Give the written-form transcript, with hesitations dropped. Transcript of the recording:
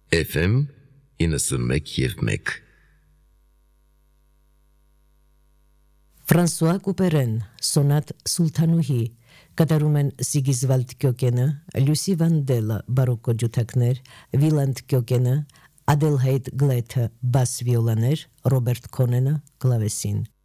FM 91.1 Ֆրանսուଆ Կուպերեն, Սոնատ Սուլթանուհի, կատարում են Սիգիզվալդ Գյոկենը, Լյուսի Վանդելը, բարոկկո ջութակներ, Վիլանդ Գյոկենը, Ադելհեյդ Գլեթը, բաս վիոլաներ, Ռոբերտ Քոնենը, կլավեսին։